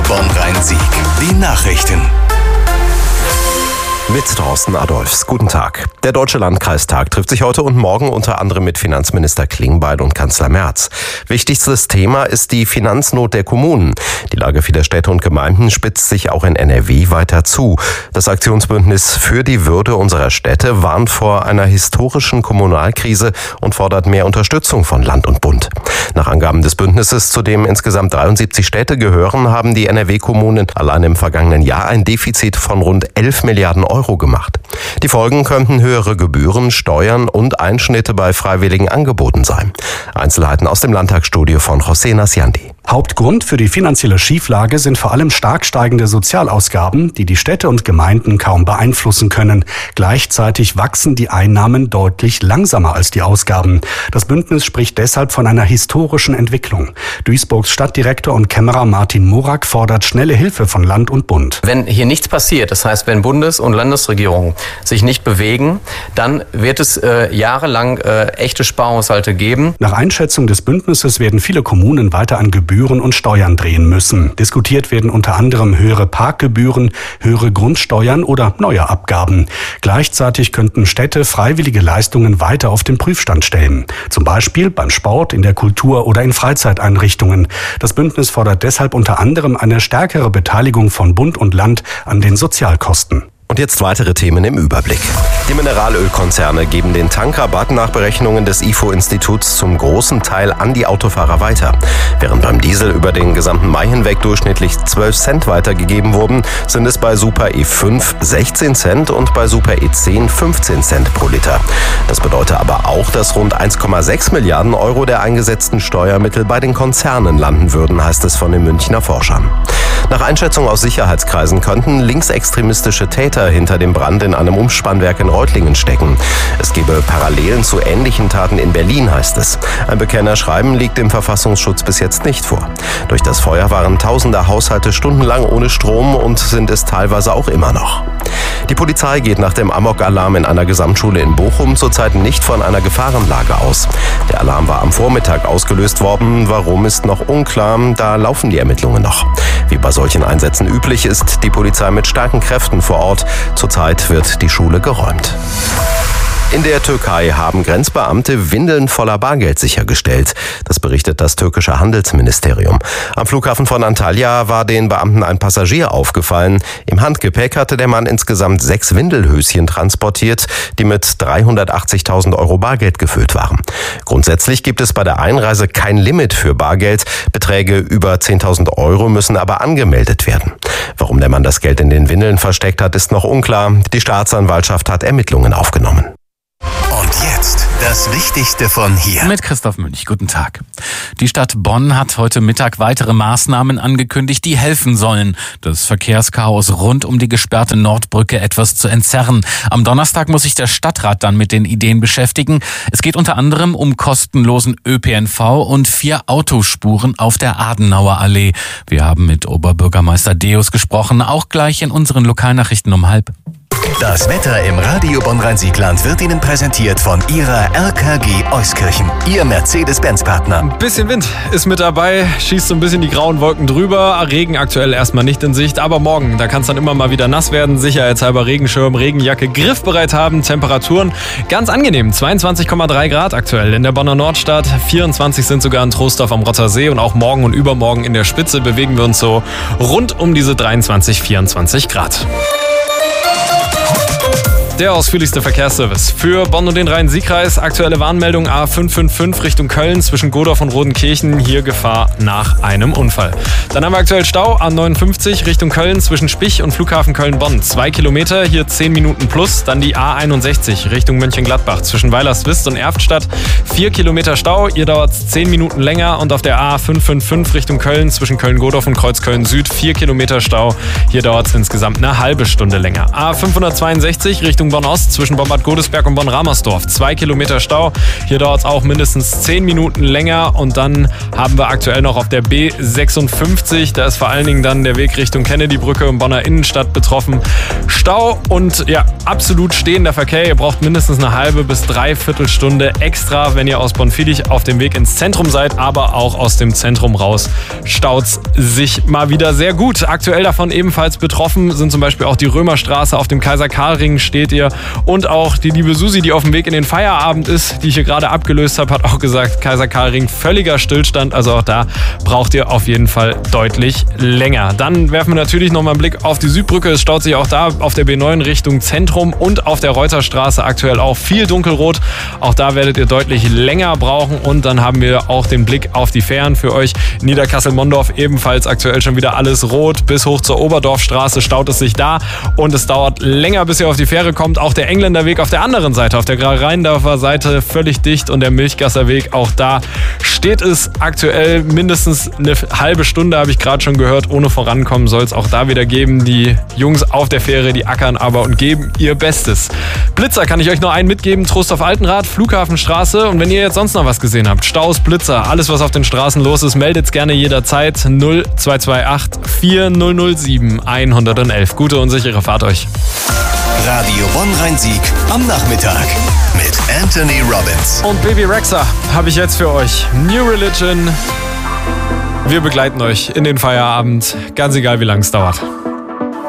Bonn-Rhein-Sieg. Die Nachrichten. Mit Thorsten Adolphs. Guten Tag. Der Deutsche Landkreistag trifft sich heute und morgen unter anderem mit Finanzminister Klingbeil und Kanzler Merz. Wichtigstes Thema ist die Finanznot der Kommunen. Die Lage vieler Städte und Gemeinden spitzt sich auch in NRW weiter zu. Das Aktionsbündnis für die Würde unserer Städte warnt vor einer historischen Kommunalkrise und fordert mehr Unterstützung von Land und Bund. Nach Angaben des Bündnisses, zu dem insgesamt 73 Städte gehören, haben die NRW-Kommunen allein im vergangenen Jahr ein Defizit von rund 11 Milliarden Euro gemacht. Die Folgen könnten höhere Gebühren, Steuern und Einschnitte bei freiwilligen Angeboten sein. Einzelheiten aus dem Landtagsstudio von José Nasciandi. Hauptgrund für die finanzielle Schieflage sind vor allem stark steigende Sozialausgaben, die die Städte und Gemeinden kaum beeinflussen können. Gleichzeitig wachsen die Einnahmen deutlich langsamer als die Ausgaben. Das Bündnis spricht deshalb von einer historischen Entwicklung. Duisburgs Stadtdirektor und Kämmerer Martin Morak fordert schnelle Hilfe von Land und Bund. Wenn hier nichts passiert, das heißt, wenn Bundes- und Landesregierungen sich nicht bewegen, dann wird es jahrelang echte Sparhaushalte geben. Nach Einschätzung des Bündnisses werden viele Kommunen weiter an Gebühren und Steuern drehen müssen. Diskutiert werden unter anderem höhere Parkgebühren, höhere Grundsteuern oder neue Abgaben. Gleichzeitig könnten Städte freiwillige Leistungen weiter auf den Prüfstand stellen. Zum Beispiel beim Sport, in der Kultur oder in Freizeiteinrichtungen. Das Bündnis fordert deshalb unter anderem eine stärkere Beteiligung von Bund und Land an den Sozialkosten. Und jetzt weitere Themen im Überblick. Die Mineralölkonzerne geben den Tankrabatt nach Berechnungen des IFO-Instituts zum großen Teil an die Autofahrer weiter. Während beim Diesel über den gesamten Mai hinweg durchschnittlich 12 Cent weitergegeben wurden, sind es bei Super E5 16 Cent und bei Super E10 15 Cent pro Liter. Das bedeutet aber auch, dass rund 1,6 Milliarden Euro der eingesetzten Steuermittel bei den Konzernen landen würden, heißt es von den Münchner Forschern. Nach Einschätzung aus Sicherheitskreisen könnten linksextremistische Täter hinter dem Brand in einem Umspannwerk in Reutlingen stecken. Es gebe Parallelen zu ähnlichen Taten in Berlin, heißt es. Ein Bekennerschreiben liegt dem Verfassungsschutz bis jetzt nicht vor. Durch das Feuer waren tausende Haushalte stundenlang ohne Strom und sind es teilweise auch immer noch. Die Polizei geht nach dem Amok-Alarm in einer Gesamtschule in Bochum zurzeit nicht von einer Gefahrenlage aus. Der Alarm war am Vormittag ausgelöst worden. Warum ist noch unklar, da laufen die Ermittlungen noch. Wie bei solchen Einsätzen üblich ist die Polizei mit starken Kräften vor Ort. Zurzeit wird die Schule geräumt. In der Türkei haben Grenzbeamte Windeln voller Bargeld sichergestellt. Das berichtet das türkische Handelsministerium. Am Flughafen von Antalya war den Beamten ein Passagier aufgefallen. Im Handgepäck hatte der Mann insgesamt 6 Windelhöschen transportiert, die mit 380.000 Euro Bargeld gefüllt waren. Grundsätzlich gibt es bei der Einreise kein Limit für Bargeld. Beträge über 10.000 Euro müssen aber angemeldet werden. Warum der Mann das Geld in den Windeln versteckt hat, ist noch unklar. Die Staatsanwaltschaft hat Ermittlungen aufgenommen. Und jetzt das Wichtigste von hier. Mit Christoph Münch, guten Tag. Die Stadt Bonn hat heute Mittag weitere Maßnahmen angekündigt, die helfen sollen, das Verkehrschaos rund um die gesperrte Nordbrücke etwas zu entzerren. Am Donnerstag muss sich der Stadtrat dann mit den Ideen beschäftigen. Es geht unter anderem um kostenlosen ÖPNV und 4 Autospuren auf der Adenauer Allee. Wir haben mit Oberbürgermeister Deus gesprochen, auch gleich in unseren Lokalnachrichten um 12:30. Das Wetter im Radio Bonn-Rhein-Sieg-Land wird Ihnen präsentiert von Ihrer RKG Euskirchen, Ihr Mercedes-Benz-Partner. Ein bisschen Wind ist mit dabei, schießt so ein bisschen die grauen Wolken drüber. Regen aktuell erstmal nicht in Sicht, aber morgen, da kann es dann immer mal wieder nass werden. Sicherheitshalber Regenschirm, Regenjacke griffbereit haben. Temperaturen ganz angenehm, 22,3 Grad aktuell in der Bonner Nordstadt. 24 sind sogar in Troisdorf am Rotter See und auch morgen und übermorgen in der Spitze bewegen wir uns so rund um diese 23, 24 Grad. Der ausführlichste Verkehrsservice für Bonn und den Rhein-Sieg-Kreis. Aktuelle Warnmeldung A555 Richtung Köln zwischen Godorf und Rodenkirchen. Hier Gefahr nach einem Unfall. Dann haben wir aktuell Stau A59 Richtung Köln zwischen Spich und Flughafen Köln-Bonn. 2 Kilometer, hier 10 Minuten plus. Dann die A61 Richtung Mönchengladbach zwischen Weilerswist und Erftstadt. 4 Kilometer Stau, hier dauert es 10 Minuten länger. Und auf der A555 Richtung Köln zwischen Köln-Godorf und Kreuzköln-Süd 4 Kilometer Stau. Hier dauert es insgesamt eine halbe Stunde länger. A562 Richtung Richtung Bonn-Ost zwischen Bombad Godesberg und Bonn-Ramersdorf. 2 Kilometer Stau. Hier dauert es auch mindestens 10 Minuten länger. Und dann haben wir aktuell noch auf der B56, da ist vor allen Dingen dann der Weg Richtung Kennedy-Brücke und Bonner Innenstadt betroffen. Stau und ja, absolut stehender Verkehr. Ihr braucht mindestens eine halbe bis dreiviertel Stunde extra, wenn ihr aus Bonn-Viedig auf dem Weg ins Zentrum seid, aber auch aus dem Zentrum raus staut's sich mal wieder sehr gut. Aktuell davon ebenfalls betroffen sind zum Beispiel auch die Römerstraße, auf dem Kaiser-Karl-Ring steht ihr und auch die liebe Susi, die auf dem Weg in den Feierabend ist, die ich hier gerade abgelöst habe, hat auch gesagt, Kaiser-Karl-Ring völliger Stillstand, also auch da braucht ihr auf jeden Fall deutlich länger. Dann werfen wir natürlich nochmal einen Blick auf die Südbrücke. Es staut sich auch da auf der B9 Richtung Zentrum und auf der Reuterstraße aktuell auch viel dunkelrot. Auch da werdet ihr deutlich länger brauchen und dann haben wir auch den Blick auf die Fähren für euch. Niederkassel-Mondorf ebenfalls aktuell schon wieder alles rot. Bis hoch zur Oberdorfstraße staut es sich da und es dauert länger, bis ihr auf die Fähre kommt. Auch der Engländerweg auf der anderen Seite, auf der Graf-Rheindorfer Seite völlig dicht und der Milchgasserweg, auch da steht es aktuell mindestens eine halbe Stunde, habe ich gerade schon gehört. Ohne Vorankommen soll es auch da wieder geben. Die Jungs auf der Fähre, die ackern aber und geben ihr Bestes. Blitzer kann ich euch nur einen mitgeben. Trostorf Altenrad, Flughafenstraße. Und wenn ihr jetzt sonst noch was gesehen habt, Staus, Blitzer, alles was auf den Straßen los ist, meldet's gerne jederzeit. 0228 4007 111. Gute und sichere Fahrt euch. Radio Bonn-Rhein-Sieg am Nachmittag mit Anthony Robbins. Und Baby Rexha habe ich jetzt für euch. New Religion. Wir begleiten euch in den Feierabend, ganz egal wie lange es dauert.